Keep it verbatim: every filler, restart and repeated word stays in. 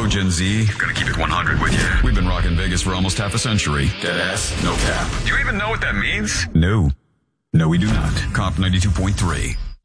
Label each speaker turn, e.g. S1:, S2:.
S1: Yo, Gen Z, gonna keep it one hundred with you. We've been rocking Vegas for almost half a century. Deadass, no cap. Do you even know what that means? No. No, we do not. Comp ninety-two point three.